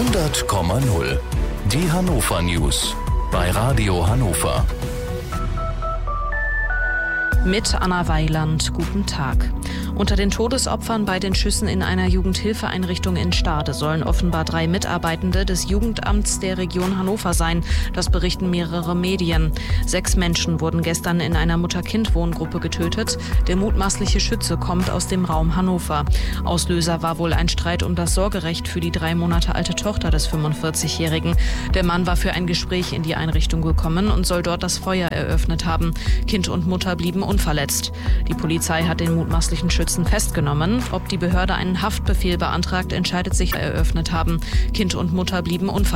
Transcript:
100,0. Die Hannover News bei Radio Hannover. Mit Anna Weiland, guten Tag. Unter den Todesopfern bei den Schüssen in einer Jugendhilfeeinrichtung in Stade sollen offenbar 3 Mitarbeitende des Jugendamts der Region Hannover sein. Das berichten mehrere Medien. 6 Menschen wurden gestern in einer Mutter-Kind-Wohngruppe getötet. Der mutmaßliche Schütze kommt aus dem Raum Hannover. Auslöser war wohl ein Streit um das Sorgerecht für die 3 Monate alte Tochter des 45-Jährigen. Der Mann war für ein Gespräch in die Einrichtung gekommen und soll dort das Feuer eröffnet haben. Kind und Mutter blieben unverletzt. Die Polizei hat den mutmaßlichen Schützen festgenommen. Ob die Behörde einen Haftbefehl beantragt, entscheidet sich eröffnet haben. Kind und Mutter blieben unverletzt.